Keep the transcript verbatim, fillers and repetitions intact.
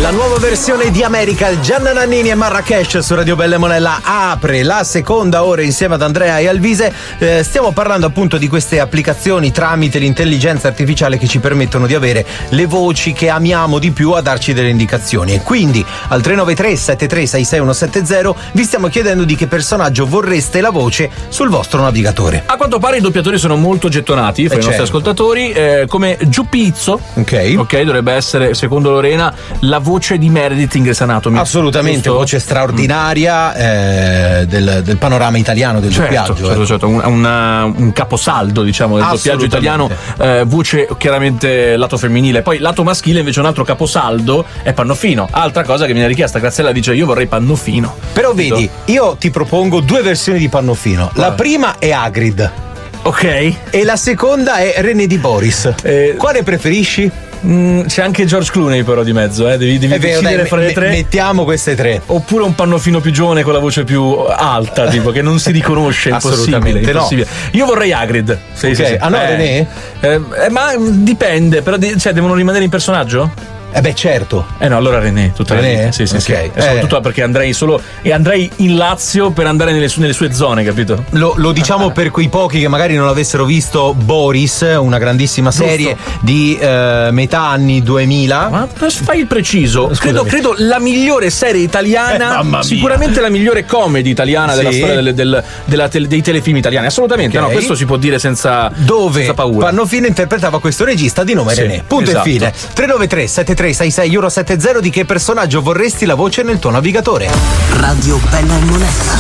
La nuova versione di America, Gianna Nannini e Marrakesh su Radio Bella e Monella apre la seconda ora insieme ad Andrea e Alvise. Eh, stiamo parlando appunto di queste applicazioni tramite l'intelligenza artificiale che ci permettono di avere le voci che amiamo di più a darci delle indicazioni. E quindi al tre nove tre sette tre sei sei uno sette zero vi stiamo chiedendo di che personaggio vorreste la voce sul vostro navigatore. A quanto pare i doppiatori sono molto gettonati fra eh i nostri certo. ascoltatori, eh, come Giuppizzo, ok, ok, dovrebbe essere secondo Lorena la voce di Meredith in Grey's Anatomy. Assolutamente, giusto? Voce straordinaria eh, del, del panorama italiano del certo, doppiaggio. Certo, eh. certo, un, una, un caposaldo diciamo del doppiaggio italiano, eh, voce chiaramente lato femminile, poi lato maschile invece un altro caposaldo è Pannofino, altra cosa che viene richiesta. Graziella dice io vorrei Pannofino. Però vedi, io ti propongo due versioni di Pannofino. La ah. prima è Hagrid, ok, e la seconda è René Di Boris. Eh, Quale preferisci? Mm, c'è anche George Clooney però di mezzo, eh? devi, devi vero, decidere dai, fra me, le tre. Mettiamo queste tre. Oppure un Pannofino più giovane con la voce più alta, tipo che non si riconosce. Impossibile, impossibile. No. Io vorrei Hagrid. Sì, okay. sì, sì. Ah no, eh, René? Eh, eh, ma dipende, però de- cioè devono rimanere in personaggio? Eh beh certo. Eh no, allora René, tutta René? Sì, sì, okay. sì. E eh. soprattutto perché andrei solo e andrei in Lazio per andare nelle, nelle sue zone, capito? Lo, lo diciamo per quei pochi che magari non avessero visto Boris, una grandissima serie Giusto. di eh, metà anni duemila. Ma fai il preciso. Credo, credo la migliore serie italiana, eh, sicuramente la migliore comedy italiana sì. della storia delle, del, della te, dei telefilm italiani. Assolutamente, okay. no, questo si può dire senza, Dove senza paura. Pannofino interpretava questo regista di nome sì, René. Punto esatto. e fine. tre nove tre sette tre sei sei uno sette zero di che personaggio vorresti la voce nel tuo navigatore. Radio Bella e Monella.